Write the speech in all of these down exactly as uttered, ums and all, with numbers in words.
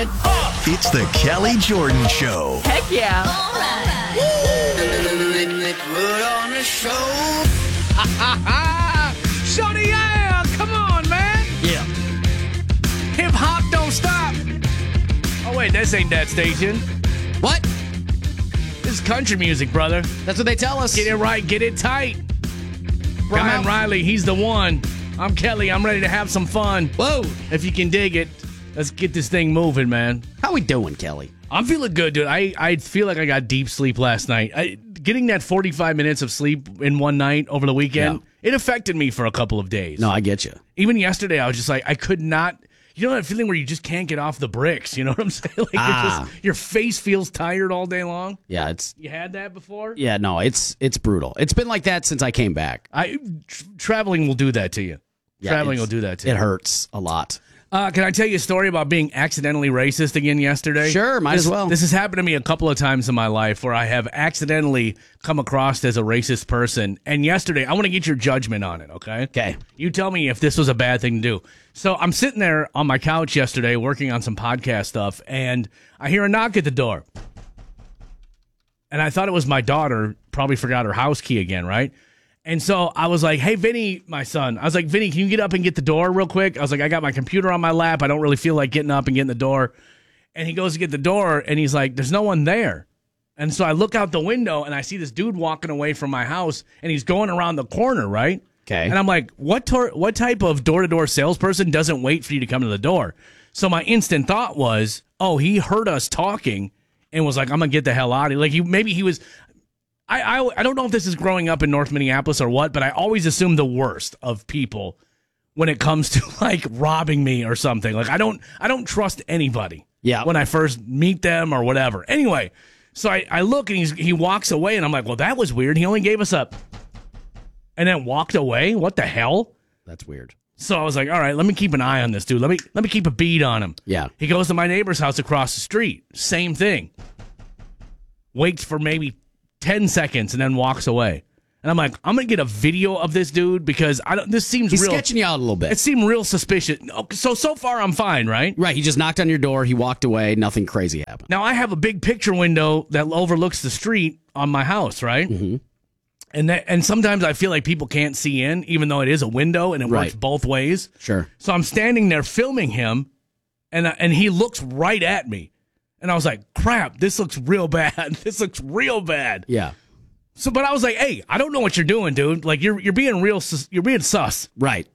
good. It's the Kelly Jordan Show. Heck yeah. All right. Put on a show. Shorty, yeah! Come on, man! Yeah. Hip hop don't stop! Oh, wait, this ain't that station. What? This is country music, brother. That's what they tell us. Get it right, get it tight. Brian out. Riley, he's the one. I'm Kelly, I'm ready to have some fun. Whoa. If you can dig it, let's get this thing moving, man. How we doing, Kelly? I'm feeling good, dude. I, I feel like I got deep sleep last night. I, getting that forty-five minutes of sleep in one night over the weekend, Yeah. it affected me for a couple of days. No, I get you. Even yesterday, I was just like, I could not. You know that feeling where you just can't get off the bricks? You know what I'm saying? Like Ah. you're just, your face feels tired all day long. Yeah, it's You had that before? yeah, no, it's it's brutal. It's been like that since I came back. I tr- traveling will do that to you. Yeah, traveling will it's- do that to It you. hurts a lot. Uh, can I tell you a story about being accidentally racist again yesterday? Sure, might This- as well. This has happened to me a couple of times in my life where I have accidentally come across as a racist person. And yesterday, I want to get your judgment on it, okay? Okay. You tell me if this was a bad thing to do. So I'm sitting there on my couch yesterday working on some podcast stuff, and I hear a knock at the door. And I thought it was my daughter, probably forgot her house key again, right? And so I was like, hey, Vinny, my son. I was like, Vinny, can you get up and get the door real quick? I was like, I got my computer on my lap. I don't really feel like getting up and getting the door. And he goes to get the door, and he's like, there's no one there. And so I look out the window, and I see this dude walking away from my house, and he's going around the corner, right? Okay. And I'm like, what tor- what type of door-to-door salesperson doesn't wait for you to come to the door? So my instant thought was, oh, he heard us talking and was like, I'm going to get the hell out of here. Like, he, maybe he was... I, I I don't know if this is growing up in North Minneapolis or what, but I always assume the worst of people when it comes to like robbing me or something. Like I don't I don't trust anybody. Yeah. When I first meet them or whatever. Anyway, so I, I look and he's he walks away and I'm like, well, that was weird. He only gave us a and then walked away. What the hell? That's weird. So I was like, all right, let me keep an eye on this dude. Let me let me keep a bead on him. Yeah. He goes to my neighbor's house across the street. Same thing. Waits for maybe ten seconds and then walks away. And I'm like, I'm going to get a video of this dude because I don't, this seems He's real. sketching you out a little bit. It seemed real suspicious. So, so far I'm fine, right? Right, he just knocked on your door, he walked away, nothing crazy happened. Now I have a big picture window that overlooks the street on my house, right? Mm-hmm. And that, and sometimes I feel like people can't see in, even though it is a window and it Right. works both ways. Sure. So I'm standing there filming him, and and he looks right at me. And I was like, crap, this looks real bad. This looks real bad. Yeah. So, but I was like, hey, I don't know what you're doing, dude. Like, you're you're being real, sus- you're being sus. Right.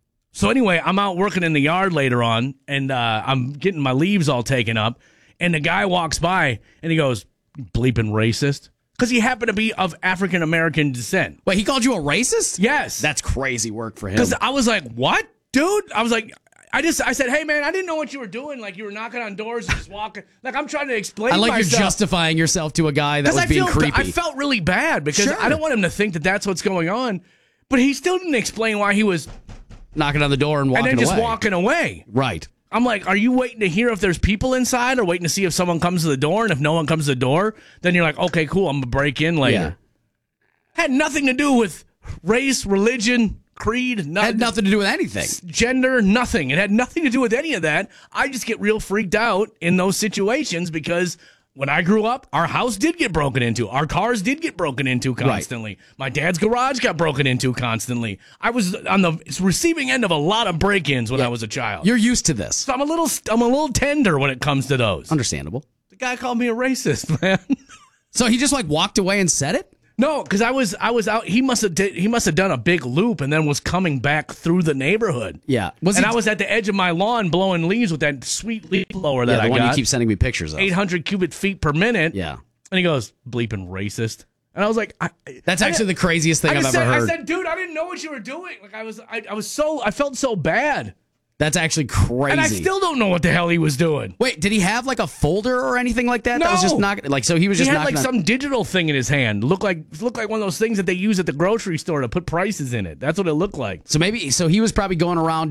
So anyway, I'm out working in the yard later on, and uh, I'm getting my leaves all taken up, and the guy walks by, and he goes, bleeping racist, because he happened to be of African American descent. Wait, he called you a racist? Yes, That's crazy work for him. because I was like, what, dude? I was like. I just, I said, hey, man, I didn't know what you were doing. Like, you were knocking on doors and just walking. Like, I'm trying to explain I like myself. you're justifying yourself to a guy that was I being feel, creepy. I felt really bad because Sure. I don't want him to think that that's what's going on. But he still didn't explain why he was, Knocking on the door and walking and then just away. walking away. Right. I'm like, are you waiting to hear if there's people inside or waiting to see if someone comes to the door? And if no one comes to the door, then you're like, okay, cool, I'm going to break in later. Had nothing to do with race, religion, creed, nothing. Had nothing to do with anything. Gender, nothing. It had nothing to do with any of that. I just get real freaked out in those situations because when I grew up, our house did get broken into. Our cars did get broken into constantly. My dad's garage got broken into constantly. I was on the receiving end of a lot of break-ins when I was a child. You're used to this. So I'm a little, I'm a little tender when it comes to those. Understandable. The guy called me a racist, man. So he just like walked away and said it? No, because I was I was out. He must have did, he must have done a big loop and then was coming back through the neighborhood. Yeah. Was and he, I was at the edge of my lawn blowing leaves with that sweet leaf blower that yeah, the I one got. you keep sending me pictures of. eight hundred cubic feet per minute. Yeah. And he goes, bleeping racist. And I was like, I, That's I actually the didn't- craziest thing I I've just ever said, heard. I said, dude, I didn't know what you were doing. Like I was, I, I was so, I felt so bad, That's actually crazy. and I still don't know what the hell he was doing. Wait, did he have like a folder or anything like that? That was No. just not like so he was He just had knocking like on- some digital thing in his hand. Looked like looked like one of those things that they use at the grocery store to put prices in it. That's what it looked like. So maybe so he was probably going around